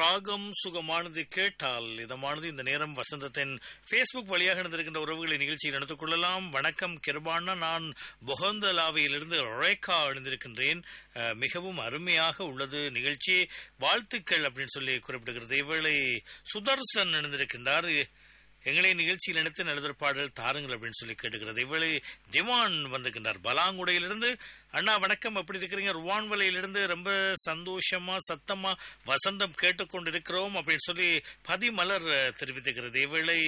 ராகம் சுகமானது கேட்டால் இதமானது. இந்த நேரம் வசந்தத்தின் பேஸ்புக் வழியாக நடந்திருக்கின்ற உறவுகளை நிகழ்ச்சியில் நடத்திக் கொள்ளலாம். வணக்கம் கிருபானா, நான் பொகந்தலாவையிலிருந்து ரேகா எழுந்திருக்கின்றேன். மிகவும் அருமையாக உள்ளது நிகழ்ச்சி, வாழ்த்துக்கள் அப்படின்னு சொல்லி குறிப்பிடுகிறது. இவளை சுதர்சன் எழுந்திருக்கின்றார். எங்களை நிகழ்ச்சியில் நினைத்து நல்லதொரு பாடல் தாருங்கள் அப்படின்னு சொல்லி கேட்டுக்கிறது. இவளை திவான் வந்திருக்கின்றார் பலாங்குடையிலிருந்து. அண்ணா வணக்கம், எப்படி இருக்கிறீங்க? ருவான்வலையிலிருந்து ரொம்ப சந்தோஷமா சத்தமா வசந்தம் கேட்டுக்கொண்டிருக்கிறோம் அப்படின்னு சொல்லி பதிமலர் தெரிவித்துக்கிறது. இவளை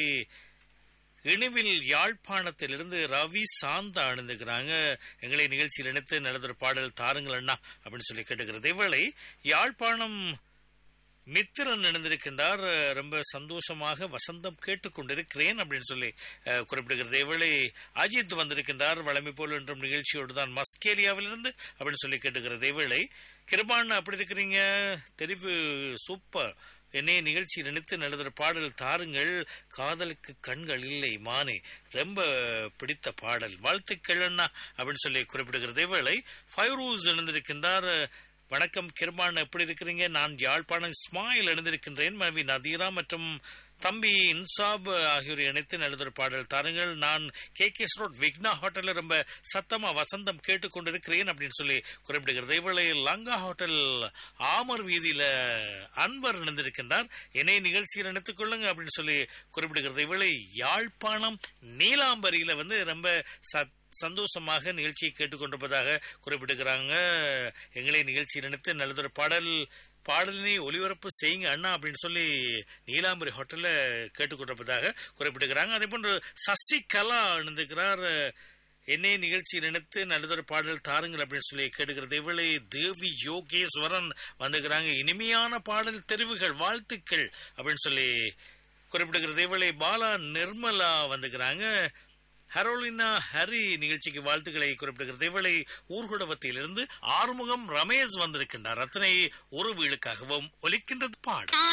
இனிவில் யாழ்ப்பாணத்திலிருந்து ரவி சாந்தா அணிந்துக்கிறாங்க. எங்களை நிகழ்ச்சியில் நினைத்து நல்லதொரு பாடல் தாருங்கள் அண்ணா அப்படின்னு சொல்லி கேட்டுக்கிறது. இவளை யாழ்ப்பாணம் மித்திரன் இணைந்திருக்கின்றார். ரொம்ப சந்தோஷமாக வசந்தம் கேட்டுக்கொண்டிருக்கிறேன் அப்படின்னு சொல்லி குறிப்பிடுகிறது. இவளை அஜித் வந்திருக்கின்றார். வளமை போல் என்றும் நிகழ்ச்சியோடு தான் மஸ்கேலியாவிலிருந்து அப்படின்னு சொல்லி கேட்டுக்கிறது. இவளை கிருபான் அப்படி இருக்கிறீங்க, தெரிவு சூப்பர், என்னைய நிகழ்ச்சி நினைத்து நல்லதொரு பாடல் தாருங்கள், காதலுக்கு கண்கள் இல்லை மானே, ரொம்ப பிடித்த பாடல், வாழ்த்துக்கள் அண்ணா அப்படின்னு சொல்லி குறிப்பிடுகிறது. இவளை ஃபைரூஸ் இணைந்திருக்கின்றார். வணக்கம் கிருபான், எப்படி இருக்கிறீங்க? நான் யாழ்ப்பாணம் இஸ்மாயில் எழுந்திருக்கின்றேன். மனைவி நதீரா மற்றும் தம்பி இன்சாப் ஆகியோரை இணைத்து நல்லதொரு பாடல் தாருங்கள். நான் KKS ரோட் விக்னா ஹோட்டலில் ரொம்ப சத்தமா வசந்தம் கேட்டுக்கொண்டிருக்கிறேன் அப்படின்னு சொல்லி குறிப்பிடுகிறது. இவளை லங்கா ஹோட்டல் ஆமர் வீதியில அன்பர் இணைந்திருக்கின்றார். என்னை நிகழ்ச்சியில் நினைத்துக் கொள்ளுங்க அப்படின்னு சொல்லி குறிப்பிடுகிறது. இவளை யாழ்ப்பாணம் நீலாம்பரியில ரொம்ப சந்தோஷமாக நிகழ்ச்சியை கேட்டுக்கொண்டிருப்பதாக குறிப்பிடுகிறாங்க. எங்களை நிகழ்ச்சி நினைத்து நல்லதொரு பாடலினை ஒளிபரப்பு செய்யுங்க அண்ணா அப்படின்னு சொல்லி நீலாம்பரி ஹோட்டல்ல கேட்டுக்கொண்டிருப்பதாக குறிப்பிடுகிறாங்க. அதே போன்று சசிகலா இணைந்திருக்கிறார். என்னை நிகழ்ச்சி நினைத்து நல்லதொரு பாடல் தாருங்கள் அப்படின்னு சொல்லி கேட்டுக்கிறது. இவளை தேவி யோகேஸ்வரன் வந்துக்கிறாங்க. இனிமையான பாடல் தெரிவுகள், வாழ்த்துக்கள் அப்படின்னு சொல்லி குறிப்பிடுகிறது. இவளை பாலா நிர்மலா வந்துக்கிறாங்க. ஹரோலினா ஹரி நிகழ்ச்சிக்கு வாழ்த்துக்களை குறிப்பிடுகிறது. இவளை ஊர்குடவத்திலிருந்து ஆறுமுகம் ரமேஷ் வந்திருக்கின்றார். அத்தனை ஒரு வீளுக்காகவும் ஒலிக்கின்றது பாடல்.